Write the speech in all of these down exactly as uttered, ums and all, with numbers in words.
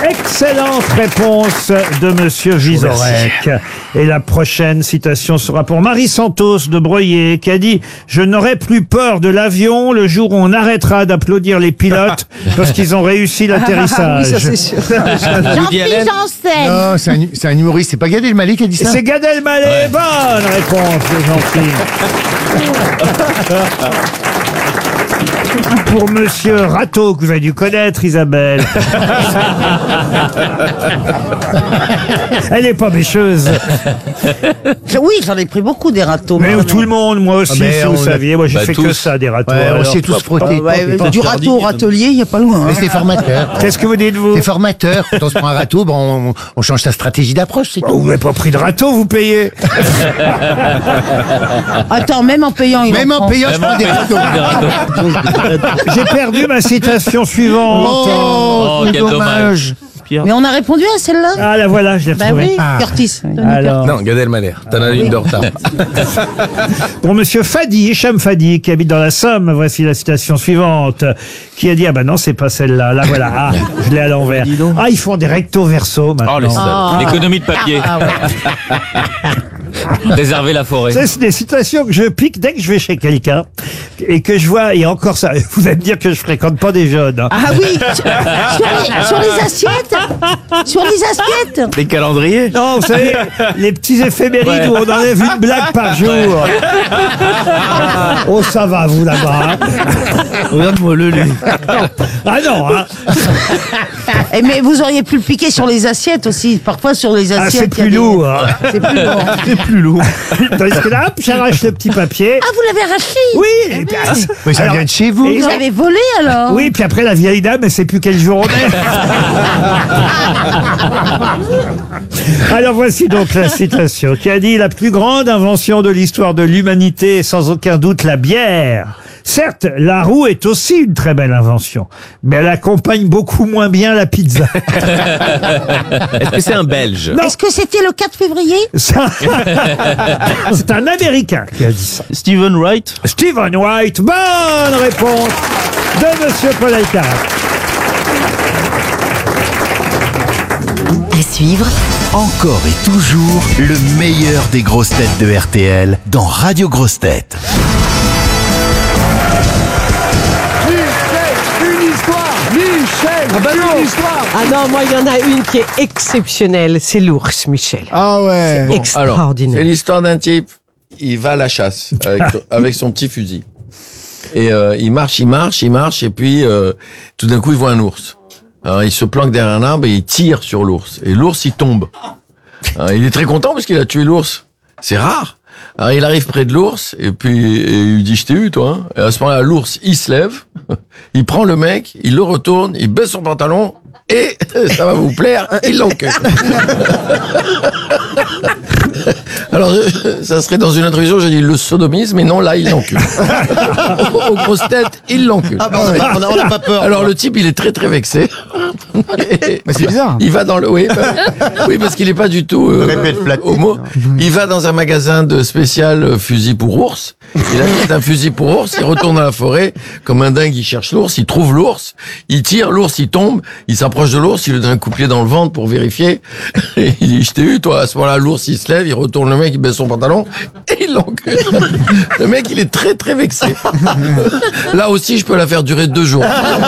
Excellente réponse de Monsieur Vizorek. Et la prochaine citation sera pour Marie Santos de Breuillé, qui a dit « Je n'aurai plus peur de l'avion le jour où on arrêtera d'applaudir les pilotes parce qu'ils ont réussi l'atterrissage. » Oui, ça c'est sûr. Jean-Philippe Janssen. Non, c'est un, c'est un humoriste, c'est pas Gad Elmaleh qui a dit ça. C'est Gad Elmaleh. Ouais. Bonne réponse de Jean-Philippe. Pour Monsieur Rateau, que vous avez dû connaître, Isabelle. Elle est pas mécheuse. Oui, j'en ai pris beaucoup des râteaux. Mais tout le monde, moi aussi, Ah, si vous on a- saviez, moi j'ai Bah, fait tous. que ça, des râteaux. Ouais, on alors. s'est tous frottés. Ouais, du râteau au râtelier, il n'y a pas loin. Mais Hein. c'est formateur. Qu'est-ce que vous dites, vous? C'est formateur. Quand on se prend un râteau, bon, on, on change sa stratégie d'approche, c'est Bah, tout. vous n'avez pas pris de râteau, vous payez. Attends, même en payant, il Même en en prend. payant, je prends des râteaux. J'ai perdu ma citation suivante. Oh, Oh, c'est quel dommage. Mais on a répondu à celle-là. Ah, la voilà, je l'ai Bah retrouvée. oui, Ah. Curtis. Alors, Non, Gad Elmaleh. T'en as une de retard. pour Monsieur Fadi, Hicham Fadi, qui habite dans la Somme, voici la citation suivante, qui a dit, ah bah non, c'est pas celle-là, là voilà, ah, je l'ai à l'envers. Ah, ils font des recto verso maintenant. Oh, les salauds. L'économie de papier. Ah ouais. Réserver la forêt. Ça, c'est des citations que je pique dès que je vais chez quelqu'un et que je vois, et encore ça, vous allez me dire que je fréquente pas des jeunes. Hein. Ah oui, sur les, sur les assiettes. Sur les assiettes. Les calendriers. Non, vous savez, les petits éphémérides Ouais. où on enlève une blague par jour. Oh, ça va, vous, là-bas. hein. Regarde-moi le lait. Ah non, hein. Eh, mais vous auriez pu le piquer sur les assiettes aussi. Parfois, sur les Ah, assiettes. c'est il y a plus des- lourd. hein. C'est plus lourd. C'est plus lourd. Tandis que là, hop, j'arrache le petit papier. Ah, vous l'avez arraché. Oui, et puis, ah, Mais ça alors, vient de chez vous. et- Vous avez volé alors. Oui, puis après, la vieille dame, elle sait plus quel jour on est. Alors voici donc la citation qui a dit « La plus grande invention de l'histoire de l'humanité est sans aucun doute la bière. Certes, la roue est aussi une très belle invention, mais elle accompagne beaucoup moins bien la pizza. Est-ce que c'est un Belge? Non. Est-ce que c'était le quatre février? Ça- C'est un Américain qui a dit ça. Stephen Wright. Stephen Wright, bonne réponse de Monsieur Paul Alcarat. À suivre, Encore et toujours le meilleur des grosses têtes de R T L dans Radio Grosses Têtes. Une histoire, Michel. Ah bah non. Ah non, moi il y en a une qui est exceptionnelle, c'est l'ours, Michel. Ah ouais. Extraordinaire. C'est l'histoire d'un type. Il va à la chasse avec, avec son petit fusil. Et euh, il marche, il marche, il marche, et puis euh, tout d'un coup il voit un ours. Alors il se planque derrière un arbre et il tire sur l'ours. Et l'ours il tombe. Alors, il est très content parce qu'il a tué l'ours. C'est rare. Alors il arrive près de l'ours et puis et il lui dit je t'ai eu toi. Hein. Et à ce moment-là l'ours il se lève, il prend le mec, il le retourne, il baisse son pantalon et ça va vous plaire, il l'encule. Alors, euh, ça serait dans une introduction, j'ai dit le sodomisme, mais non, là, il l'encule. Aux, aux grosses têtes, il l'encule. Ah bah, on a- on n'a pas peur. Alors, le type, il est très, très vexé. Et Mais c'est bizarre. il va dans le... Oui, bah, oui parce qu'il est pas du tout euh, Répète, flatté. homo. Il va dans un magasin de spécial euh, fusil pour ours. Il achète un fusil pour ours, il retourne dans la forêt, comme un dingue, il cherche l'ours, il trouve l'ours, il tire, l'ours, il tombe, il s'approche de l'ours, il lui donne un coup de pied dans le ventre pour vérifier. Et il dit, je t'ai eu, toi. À ce moment-là, l'ours, il se lève, il retourne le mec, il baisse son pantalon, et il l'encule. Le mec, il est très, très vexé. Là aussi, je peux la faire durer deux jours.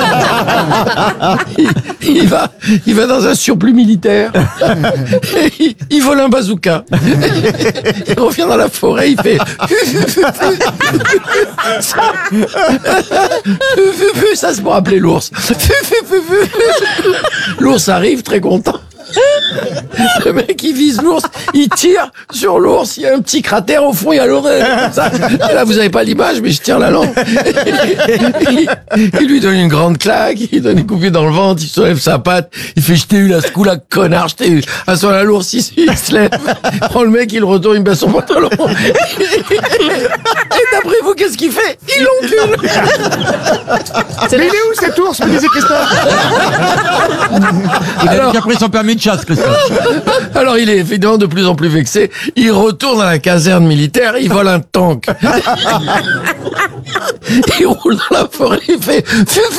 Il, il va, il va dans un surplus militaire. Et il, il vole un bazooka. Il revient dans la forêt, il fait... Ça, ça c'est pour appeler l'ours. L'ours arrive très content. Le mec il vise l'ours, il tire sur l'ours, il y a un petit cratère au fond, il y a l'oreille. Ça, là vous avez pas l'image, mais je tire la langue. Il, il lui donne une grande claque, il donne une coupée dans le ventre, il soulève sa patte, il fait je t'ai eu là ce coup-là, connard, je t'ai eu. À ce moment-là, l'ours il, il se lève, prend le mec, il le retourne, il baisse son pantalon. Et d'après vous, qu'est-ce qu'il fait? Il l'encule. Mais il est où cet ours, me disait Christophe? Il a déjà pris son permis de chasse, Christophe. Alors il est évidemment de plus en plus vexé. Il retourne à la caserne militaire, il vole un tank. Il roule dans la forêt, il fait...